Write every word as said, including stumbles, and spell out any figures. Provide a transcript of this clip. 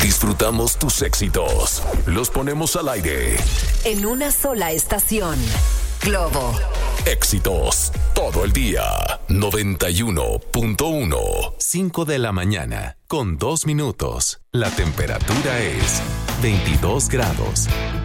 Disfrutamos tus éxitos. Los ponemos al aire. En una sola estación. Globo. Éxitos todo el día. noventa y uno punto uno. cinco de la mañana, con dos minutos. La temperatura es veintidós grados.